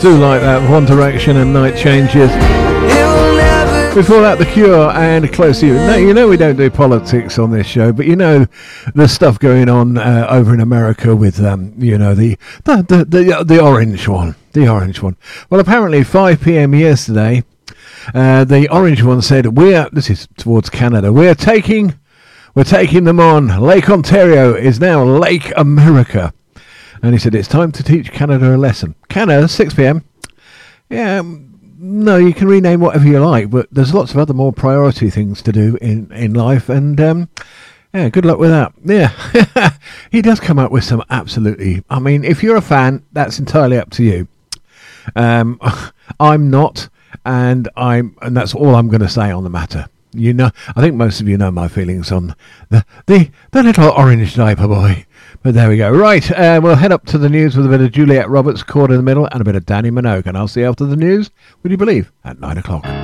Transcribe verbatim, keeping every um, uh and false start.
do like that. One Direction and Night Changes. Before that, The Cure and Close to You. Now, you know we don't do politics on this show, but you know the stuff going on uh, over in America with, um, you know, the the, the the the orange one. The orange one. Well, apparently five p.m. yesterday, uh, the orange one said, we're, this is towards Canada, we're taking, we're taking them on. Lake Ontario is now Lake America. And he said, it's time to teach Canada a lesson. Canada, six p.m. Yeah, no, you can rename whatever you like, but there's lots of other more priority things to do in, in life, and um, yeah, good luck with that. Yeah, he does come up with some absolutely, I mean, if you're a fan, that's entirely up to you. Um, I'm not, and I'm, and that's all I'm going to say on the matter. You know, I think most of you know my feelings on the the, the little orange diaper boy. But there we go. Right, uh, we'll head up to the news with a bit of Juliette Roberts, caught in the middle, and a bit of Danny Minogue. And I'll see you after the news, would you believe, at nine o'clock.